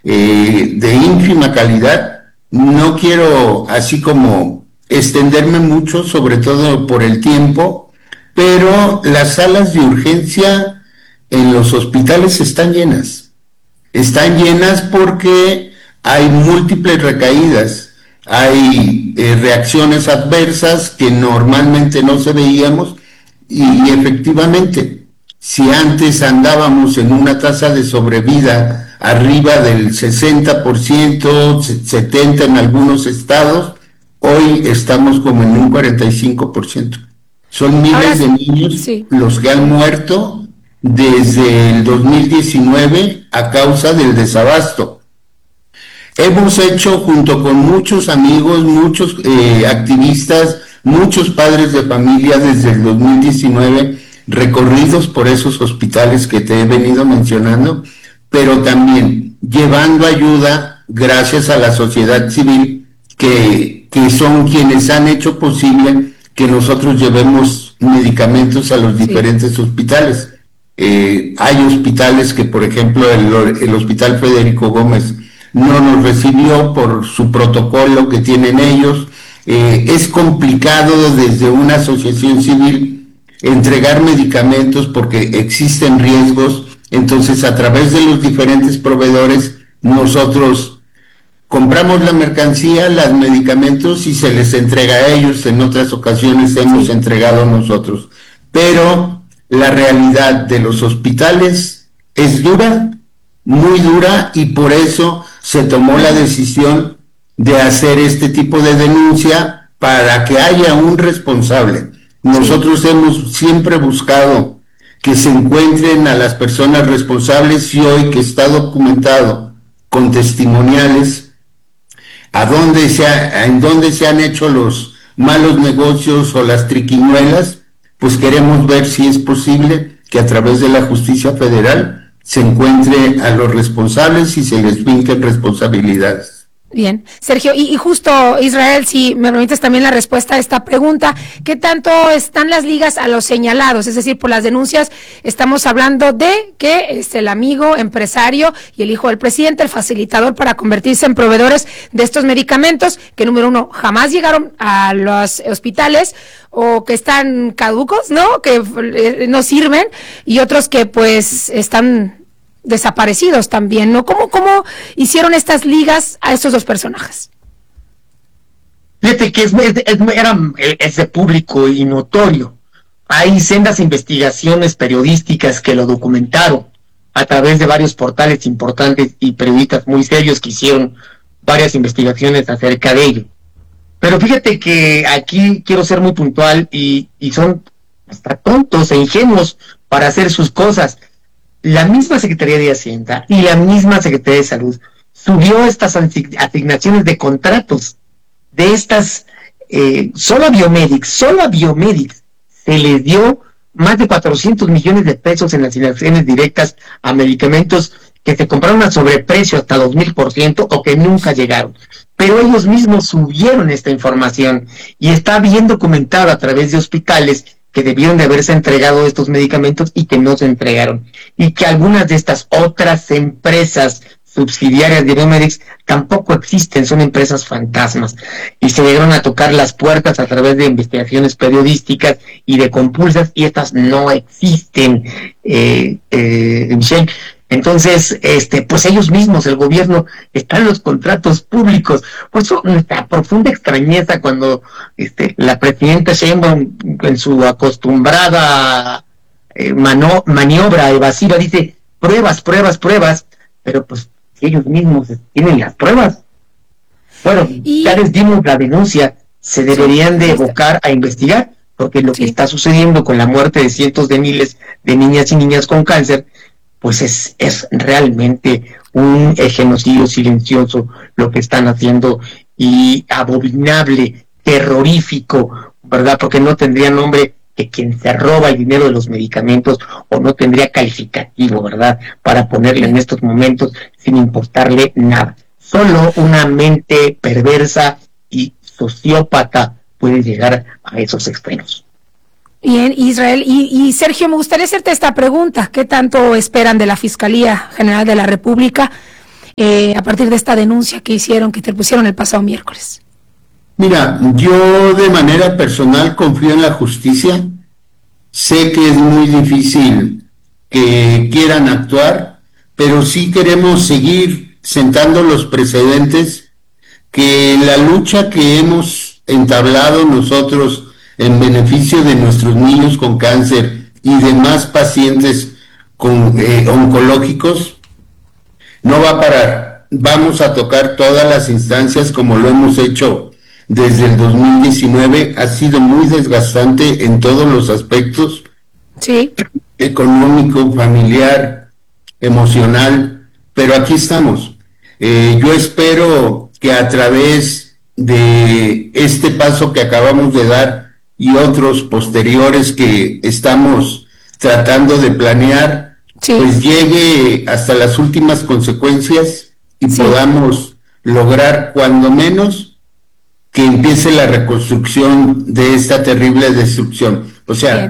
de ínfima calidad. No quiero así como extenderme mucho, sobre todo por el tiempo, pero las salas de urgencia en los hospitales están llenas. Están llenas porque hay múltiples recaídas, hay reacciones adversas que normalmente no se veíamos, y efectivamente, si antes andábamos en una tasa de sobrevida arriba del 60%, 70% en algunos estados, hoy estamos como en un 45%. Son miles de niños los que han muerto desde el 2019 a causa del desabasto. Hemos hecho, junto con muchos amigos, muchos activistas, muchos padres de familia, desde el 2019, recorridos por esos hospitales que te he venido mencionando, pero también llevando ayuda gracias a la sociedad civil, que son quienes han hecho posible que nosotros llevemos medicamentos a los diferentes hospitales. Hay hospitales que, por ejemplo, el Hospital Federico Gómez no nos recibió por su protocolo que tienen ellos. Es complicado desde una asociación civil entregar medicamentos porque existen riesgos. Entonces, a través de los diferentes proveedores, nosotros compramos la mercancía, los medicamentos, y se les entrega a ellos. En otras ocasiones hemos entregado nosotros. Pero la realidad de los hospitales es dura, muy dura, y por eso se tomó la decisión de hacer este tipo de denuncia para que haya un responsable. Nosotros hemos siempre buscado que se encuentren a las personas responsables, y hoy que está documentado con testimoniales en dónde se han hecho los malos negocios o las triquiñuelas, pues queremos ver si es posible que a través de la justicia federal se encuentre a los responsables y se les vinquen responsabilidades. Bien, Sergio, y justo, Israel, si me permites también la respuesta a esta pregunta, ¿qué tanto están las ligas a los señalados? Es decir, por las denuncias estamos hablando de que es el amigo empresario y el hijo del presidente, el facilitador para convertirse en proveedores de estos medicamentos, que número uno, jamás llegaron a los hospitales, o que están caducos, ¿no? Que no sirven, y otros que pues están desaparecidos también, ¿no? ¿Cómo hicieron estas ligas a estos dos personajes? Fíjate que es de público y notorio. Hay sendas investigaciones periodísticas que lo documentaron a través de varios portales importantes y periodistas muy serios que hicieron varias investigaciones acerca de ello. Pero fíjate que aquí quiero ser muy puntual y son hasta tontos e ingenuos para hacer sus cosas. La misma Secretaría de Hacienda y la misma Secretaría de Salud subió estas asignaciones de contratos de estas, solo a Biomedics se les dio más de 400 millones de pesos en asignaciones directas a medicamentos que se compraron a sobreprecio hasta 2000% o que nunca llegaron. Pero ellos mismos subieron esta información y está bien documentado a través de hospitales que debieron de haberse entregado estos medicamentos y que no se entregaron, y que algunas de estas otras empresas subsidiarias de Biomedics tampoco existen, son empresas fantasmas, y se llegaron a tocar las puertas a través de investigaciones periodísticas y de compulsas, y estas no existen, Michelle. Entonces, pues ellos mismos, el gobierno, están en los contratos públicos. Por eso nuestra profunda extrañeza cuando la presidenta Sheinbaum, en su acostumbrada maniobra evasiva, dice pruebas, pero pues ellos mismos tienen las pruebas. Bueno, ya les dimos la denuncia, se deberían de evocar a investigar, porque lo que está sucediendo con la muerte de cientos de miles de niñas y niñas con cáncer, pues es realmente un genocidio silencioso lo que están haciendo, y abominable, terrorífico, ¿verdad? Porque no tendría nombre que quien se roba el dinero de los medicamentos, o no tendría calificativo, ¿verdad?, para ponerle en estos momentos sin importarle nada. Solo una mente perversa y sociópata puede llegar a esos extremos. Bien, Israel. Y Sergio, me gustaría hacerte esta pregunta. ¿Qué tanto esperan de la Fiscalía General de la República a partir de esta denuncia que interpusieron el pasado miércoles? Mira, yo de manera personal confío en la justicia. Sé que es muy difícil que quieran actuar, pero sí queremos seguir sentando los precedentes que la lucha que hemos entablado nosotros en beneficio de nuestros niños con cáncer y demás pacientes oncológicos no va a parar. Vamos a tocar todas las instancias como lo hemos hecho desde el 2019. Ha sido muy desgastante en todos los aspectos, sí, económico, familiar, emocional, pero aquí estamos. Yo espero que a través de este paso que acabamos de dar y otros posteriores que estamos tratando de planear, sí, pues llegue hasta las últimas consecuencias y sí, podamos lograr cuando menos que empiece la reconstrucción de esta terrible destrucción. O sea,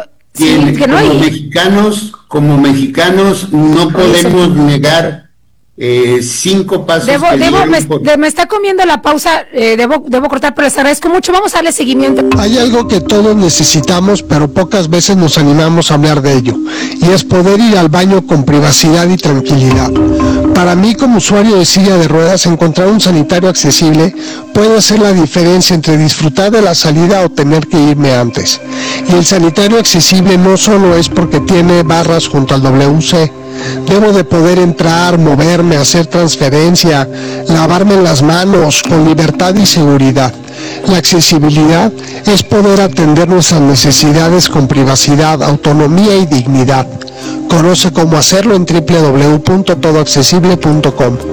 como mexicanos no podemos negar 5 pasos. Me está comiendo la pausa, debo cortar, pero les agradezco mucho. Vamos a darle seguimiento. Hay algo que todos necesitamos, pero pocas veces nos animamos a hablar de ello, y es poder ir al baño con privacidad y tranquilidad. Para mí, como usuario de silla de ruedas, encontrar un sanitario accesible puede hacer la diferencia entre disfrutar de la salida o tener que irme antes. Y el sanitario accesible no solo es porque tiene barras junto al WC. Debo de poder entrar, moverme, hacer transferencia, lavarme las manos con libertad y seguridad. La accesibilidad es poder atender nuestras necesidades con privacidad, autonomía y dignidad. Conoce cómo hacerlo en www.todoaccesible.com.